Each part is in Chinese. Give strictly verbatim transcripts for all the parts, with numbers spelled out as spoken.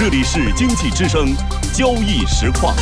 这里是经济之声交易实况。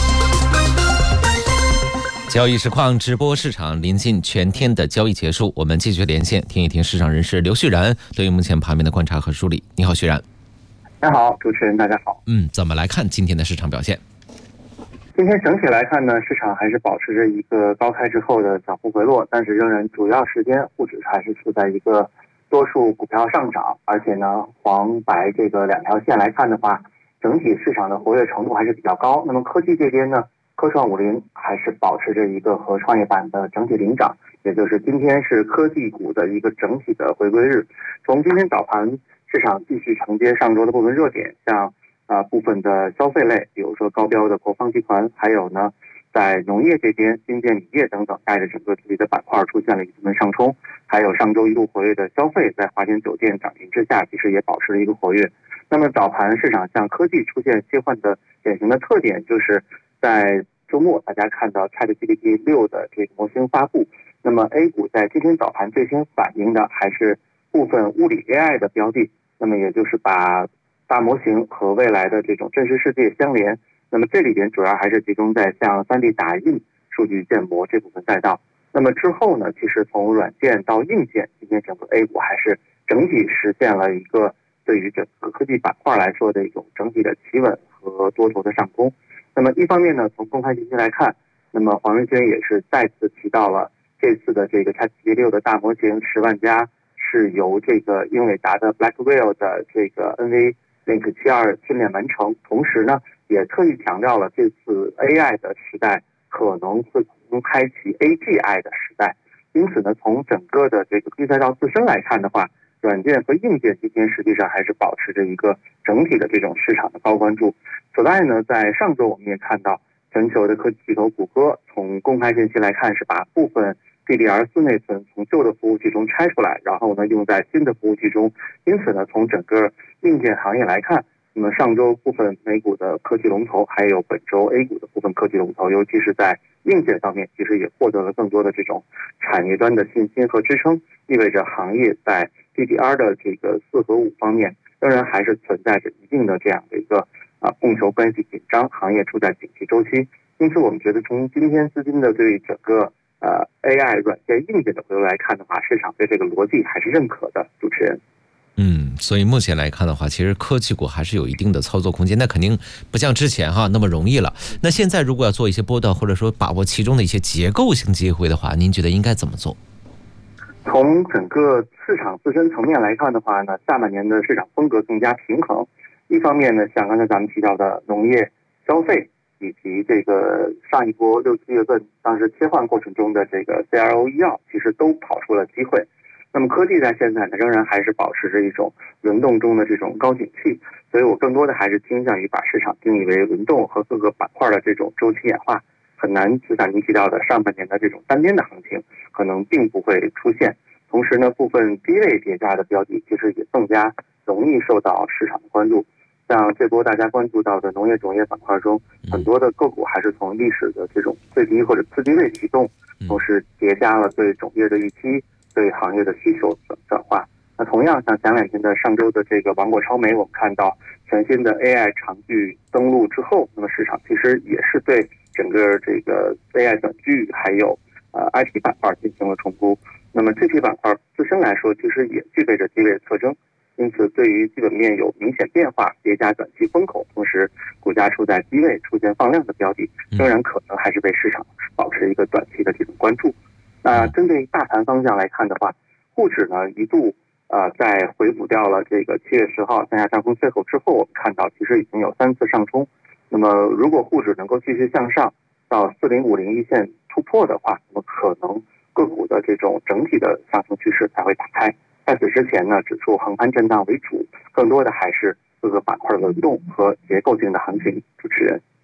交易实况直播市场临近全天的交易结束，我们继续连线听一听市场人士刘旭然对于目前盘面的观察和梳理。你好，旭然。 大家好，主持人大家好。 嗯，怎么来看今天的市场表现？ 今天整体来看呢，市场还是保持着一个高开之后的小幅回落，但是仍然主要时间沪指还是处在一个多数股票上涨，而且呢黄白这个两条线来看的话，整体市场的活跃程度还是比较高。那么科技这边呢，科创五零还是保持着一个和创业板的整体领涨，也就是今天是科技股的一个整体的回归日。从今天早盘市场继续承接上周的部分热点，像啊、呃、部分的消费类，比如说高标的国防集团，还有呢在农业这边新建铝业等等带着整个自己的板块出现了一部分上冲，还有上周一度活跃的消费，在华天酒店涨停之下其实也保持了一个活跃。那么早盘市场向科技出现切换的典型的特点，就是在周末大家看到 ChatGPT 六的这个模型发布，那么 A 股在今天早盘最先反映的还是部分物理 A I 的标的，那么也就是把大模型和未来的这种真实世界相连。那么这里边主要还是集中在像 三 D 打印、数据建模这部分赛道。那么之后呢，其实从软件到硬件，今天整个 A 股还是整体实现了一个对于整个科技板块来说的一种整体的企稳和多头的上攻。那么一方面呢，从公开信息来看，那么黄仁勋也是再次提到了这次的这个 ChatGPT 六的大模型十万加是由这个英伟达的 Blackwell 的这个 N V Link 七二训练完成，同时呢也特意强调了这次 A I 的时代可能会开启 A G I 的时代。因此呢，从整个的这个科技赛道自身来看的话，软件和硬件今天实际上还是保持着一个整体的这种市场的高关注。此外呢，在上周我们也看到全球的科技巨头谷歌从公开信息来看是把部分 D D R 四 内存从旧的服务器中拆出来，然后呢用在新的服务器中。因此呢，从整个硬件行业来看，那么上周部分美股的科技龙头，还有本周 A 股的部分科技龙头，尤其是在硬件方面，其实也获得了更多的这种产业端的信心和支撑，意味着行业在 D D R 的这个四和五方面仍然还是存在着一定的这样的一个啊供求关系紧张，行业处在景气周期。因此我们觉得从今天资金的对整个呃 A I 软件硬件的回流来看的话，市场对这个逻辑还是认可的。主持人。 嗯，所以目前来看的话，其实科技股还是有一定的操作空间，那肯定不像之前哈那么容易了。那现在如果要做一些波段，或者说把握其中的一些结构性机会的话，您觉得应该怎么做？ 从整个市场自身层面来看的话呢，下半年的市场风格更加平衡。一方面呢，像刚才咱们提到的农业、消费，以及这个上一波六七月份当时切换过程中的这个 C R O 医药，其实都跑出了机会。那么科技在现在呢，仍然还是保持着一种轮动中的这种高景气，所以我更多的还是倾向于把市场定义为轮动和各个板块的这种周期演化，很难就像您提到的上半年的这种单边的行情可能并不会出现。同时呢，部分低位叠加的标的其实也更加容易受到市场的关注。像这波大家关注到的农业种业板块中，很多的个股还是从历史的这种最低或者次低位启动，同时叠加了对种业的预期，对行业的需求转化。那同样像前两天的上周的这个王国超媒，我们看到全新的 A I 长句登陆之后，那么市场其实也是对整个这个 A I 短句还有呃 I T 板块进行了重估。那么这批板块自身来说，其实也具备着低位特征，因此对于基本面有明显变化，叠加短期风口，同时股价处在低位出现放量的标的，仍然可能还是被市场保持一个短期的这种关注。那针对大盘方向来看的话，沪指呢一度呃在回补掉了这个七月十号向下上攻缺口之后，我们看到其实已经有三次上冲。那么如果沪指能够继续向上到四零五零一线突破的话，那么可能个股的这种整体的上升趋势才会打开。在此之前呢，指数横盘震荡为主，更多的还是各个板块的轮动和结构性的行情。主持人。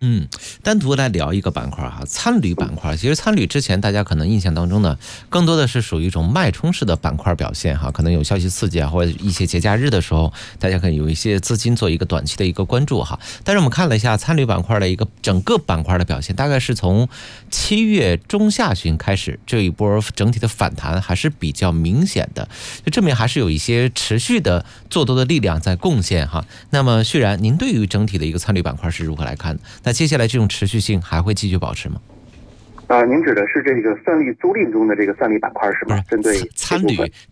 嗯，单独来聊一个板块哈，餐旅板块。其实餐旅之前大家可能印象当中呢，更多的是属于一种脉冲式的板块表现哈，可能有消息刺激啊，或者一些节假日的时候，大家可以有一些资金做一个短期的一个关注哈。但是我们看了一下餐旅板块的一个整个板块的表现，大概是从七月中下旬开始，这一波整体的反弹还是比较明显的，就证明还是有一些持续的做多的力量在贡献哈。那么旭然，您对于整体的一个餐旅板块是如何来看的？那接下来这种持续性还会继续保持吗？ 呃，您指的是这个算力租赁中的这个算力板块是吗？针对餐旅